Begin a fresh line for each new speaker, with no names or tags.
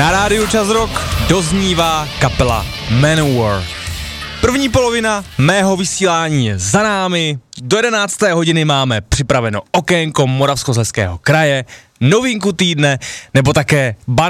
Na rádiu Čas Rock doznívá kapela Manowar. První polovina mého vysílání je za námi. Do 11. hodiny máme připraveno okénko Moravskoslezského kraje, novinku týdne, nebo také